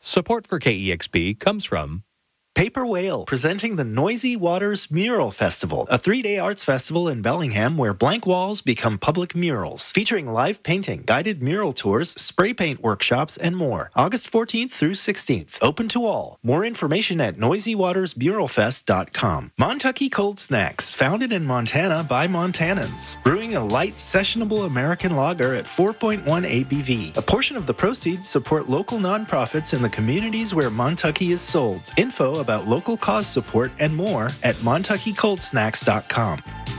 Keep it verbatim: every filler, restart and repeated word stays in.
Support for K E X P comes from Paper Whale, presenting the Noisy Waters Mural Festival, a three-day arts festival in Bellingham where blank walls become public murals, featuring live painting, guided mural tours, spray paint workshops, and more. August fourteenth through sixteenth. Open to all. More information at noisy waters mural fest dot com. Montucky Cold Snacks, founded in Montana by Montanans. Brewing a light, sessionable American lager at four point one A B V. A portion of the proceeds support local nonprofits in the communities where Montucky is sold. Info about local cause support and more at montucky cold snacks dot com.